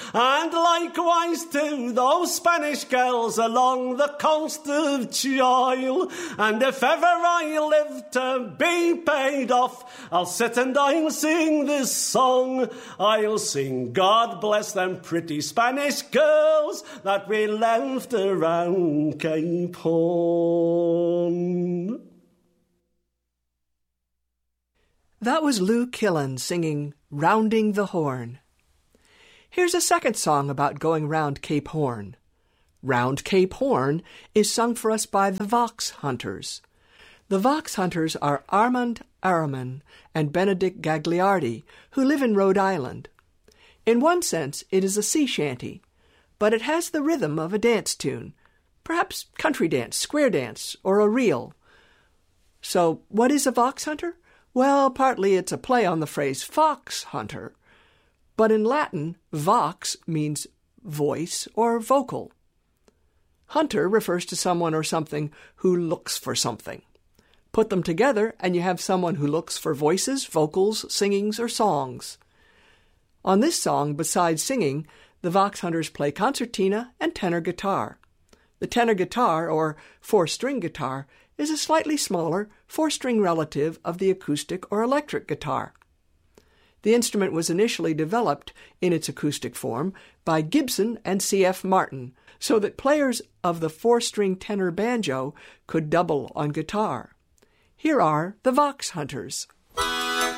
and likewise to those Spanish girls along the coast of Chile. And if ever I live to be paid off, I'll sit and I'll sing this song. I'll sing God bless them pretty Spanish girls that we left around Cape Horn. That was Lou Killen singing Rounding the Horn. Here's a second song about going round Cape Horn. Round Cape Horn is sung for us by the Vox Hunters. The Vox Hunters are Armand Araman and Benedict Gagliardi, who live in Rhode Island. In one sense, it is a sea shanty, but it has the rhythm of a dance tune, perhaps country dance, square dance, or a reel. So, what is a Vox Hunter? Well, partly it's a play on the phrase fox hunter, but in Latin, vox means voice or vocal. Hunter refers to someone or something who looks for something. Put them together and you have someone who looks for voices, vocals, singings, or songs. On this song, besides singing, the Vox Hunters play concertina and tenor guitar. The tenor guitar, or four-string guitar, is a slightly smaller, four-string relative of the acoustic or electric guitar. The instrument was initially developed in its acoustic form by Gibson and C.F. Martin, so that players of the four-string tenor banjo could double on guitar. Here are the Vox Hunters.